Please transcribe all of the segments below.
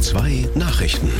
2 Nachrichten.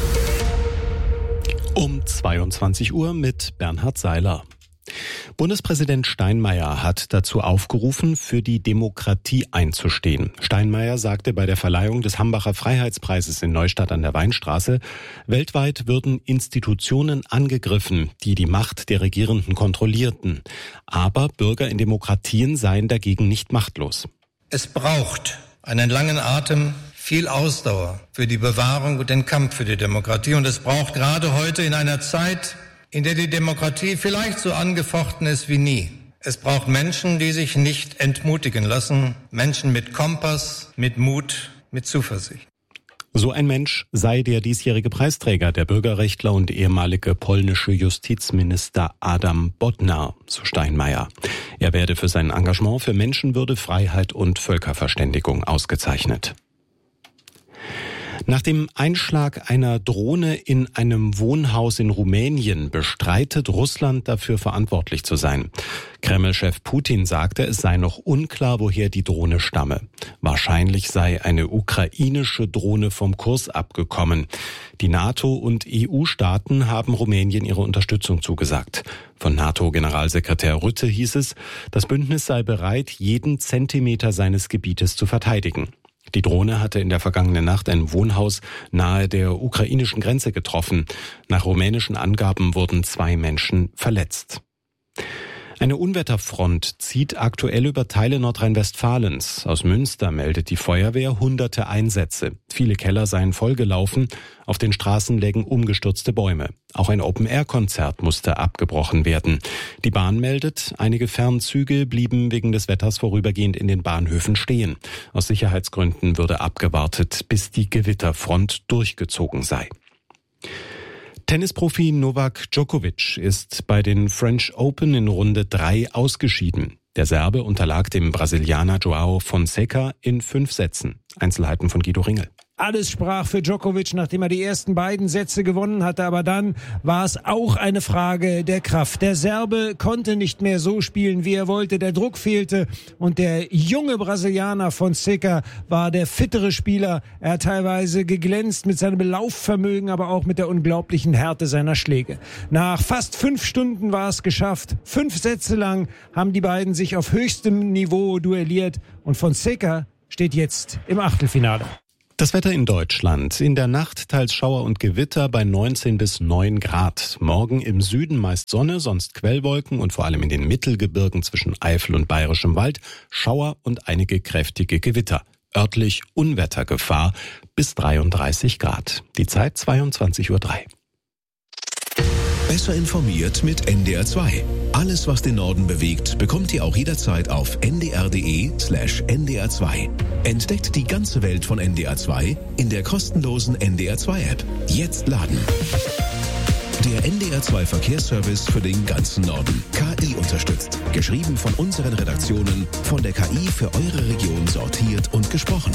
Um 22 Uhr mit Bernhard Seiler. Bundespräsident Steinmeier hat dazu aufgerufen, für die Demokratie einzustehen. Steinmeier sagte bei der Verleihung des Hambacher Freiheitspreises in Neustadt an der Weinstraße, weltweit würden Institutionen angegriffen, die die Macht der Regierenden kontrollierten. Aber Bürger in Demokratien seien dagegen nicht machtlos. Es braucht einen langen Atem, viel Ausdauer für die Bewahrung und den Kampf für die Demokratie. Und es braucht gerade heute in einer Zeit, in der die Demokratie vielleicht so angefochten ist wie nie. Es braucht Menschen, die sich nicht entmutigen lassen. Menschen mit Kompass, mit Mut, mit Zuversicht. So ein Mensch sei der diesjährige Preisträger, der Bürgerrechtler und ehemalige polnische Justizminister Adam Bodnar, so Steinmeier. Er werde für sein Engagement für Menschenwürde, Freiheit und Völkerverständigung ausgezeichnet. Nach dem Einschlag einer Drohne in einem Wohnhaus in Rumänien bestreitet Russland dafür verantwortlich zu sein. Kreml-Chef Putin sagte, es sei noch unklar, woher die Drohne stamme. Wahrscheinlich sei eine ukrainische Drohne vom Kurs abgekommen. Die NATO- und EU-Staaten haben Rumänien ihre Unterstützung zugesagt. Von NATO-Generalsekretär Rutte hieß es, das Bündnis sei bereit, jeden Zentimeter seines Gebietes zu verteidigen. Die Drohne hatte in der vergangenen Nacht ein Wohnhaus nahe der ukrainischen Grenze getroffen. Nach rumänischen Angaben wurden 2 Menschen verletzt. Eine Unwetterfront zieht aktuell über Teile Nordrhein-Westfalens. Aus Münster meldet die Feuerwehr hunderte Einsätze. Viele Keller seien vollgelaufen. Auf den Straßen lägen umgestürzte Bäume. Auch ein Open-Air-Konzert musste abgebrochen werden. Die Bahn meldet, einige Fernzüge blieben wegen des Wetters vorübergehend in den Bahnhöfen stehen. Aus Sicherheitsgründen würde abgewartet, bis die Gewitterfront durchgezogen sei. Tennisprofi Novak Djokovic ist bei den French Open in Runde 3 ausgeschieden. Der Serbe unterlag dem Brasilianer João Fonseca in 5 Sätzen. Einzelheiten von Guido Ringel. Alles sprach für Djokovic, nachdem er die ersten beiden Sätze gewonnen hatte, aber dann war es auch eine Frage der Kraft. Der Serbe konnte nicht mehr so spielen, wie er wollte, der Druck fehlte und der junge Brasilianer Fonseca war der fittere Spieler. Er hat teilweise geglänzt mit seinem Laufvermögen, aber auch mit der unglaublichen Härte seiner Schläge. Nach fast 5 Stunden war es geschafft. 5 Sätze lang haben die beiden sich auf höchstem Niveau duelliert und Fonseca steht jetzt im Achtelfinale. Das Wetter in Deutschland. In der Nacht teils Schauer und Gewitter bei 19 bis 9 Grad. Morgen im Süden meist Sonne, sonst Quellwolken und vor allem in den Mittelgebirgen zwischen Eifel und Bayerischem Wald Schauer und einige kräftige Gewitter. Örtlich Unwettergefahr bis 33 Grad. Die Zeit 22:03 Uhr. Besser informiert mit NDR 2. Alles, was den Norden bewegt, bekommt ihr auch jederzeit auf ndr.de/NDR 2. Entdeckt die ganze Welt von NDR 2 in der kostenlosen NDR 2 App. Jetzt laden. Der NDR 2 Verkehrsservice für den ganzen Norden. KI unterstützt. Geschrieben von unseren Redaktionen, von der KI für eure Region sortiert und gesprochen.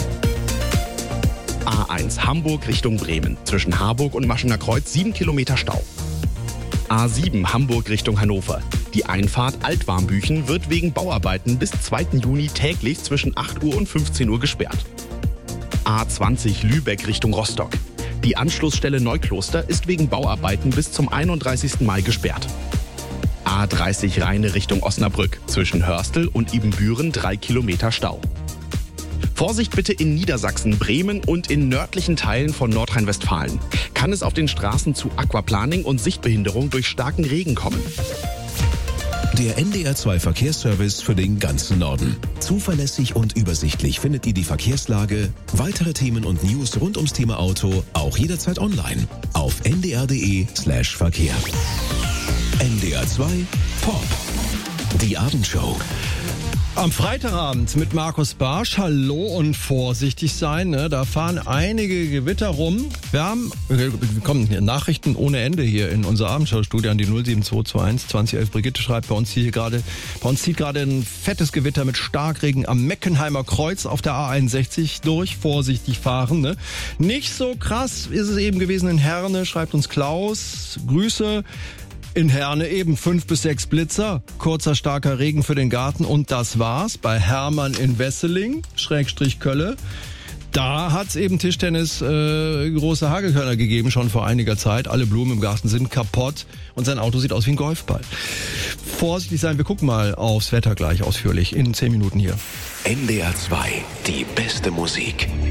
A1 Hamburg Richtung Bremen. Zwischen Harburg und Maschener Kreuz 7 Kilometer Stau. A7 Hamburg Richtung Hannover. Die Einfahrt Altwarmbüchen wird wegen Bauarbeiten bis 2. Juni täglich zwischen 8 Uhr und 15 Uhr gesperrt. A20 Lübeck Richtung Rostock. Die Anschlussstelle Neukloster ist wegen Bauarbeiten bis zum 31. Mai gesperrt. A30 Rheine Richtung Osnabrück. Zwischen Hörstel und Ibbenbüren 3 Kilometer Stau. Vorsicht bitte in Niedersachsen, Bremen und in nördlichen Teilen von Nordrhein-Westfalen. Kann es auf den Straßen zu Aquaplaning und Sichtbehinderung durch starken Regen kommen. Der NDR 2 Verkehrsservice für den ganzen Norden. Zuverlässig und übersichtlich findet ihr die Verkehrslage, weitere Themen und News rund ums Thema Auto auch jederzeit online auf ndr.de/Verkehr. NDR 2 Pop. Die Abendshow. Am Freitagabend mit Markus Barsch. Hallo und vorsichtig sein. Ne? Da fahren einige Gewitter rum. Wir kommen Nachrichten ohne Ende hier in unser Abendschau-Studio an die 07221 2011. Brigitte schreibt, bei uns zieht gerade ein fettes Gewitter mit Starkregen am Meckenheimer Kreuz auf der A61 durch. Vorsichtig fahren. Ne? Nicht so krass ist es eben gewesen in Herne, schreibt uns Klaus. Grüße. In Herne eben 5 bis 6 Blitzer, kurzer starker Regen für den Garten und das war's. Bei Hermann in Wesseling, /Kölle, Da hat's eben Tischtennis große Hagelkörner gegeben, schon vor einiger Zeit. Alle Blumen im Garten sind kaputt und sein Auto sieht aus wie ein Golfball. Vorsichtig sein, wir gucken mal aufs Wetter gleich ausführlich in 10 Minuten hier. NDR 2, die beste Musik.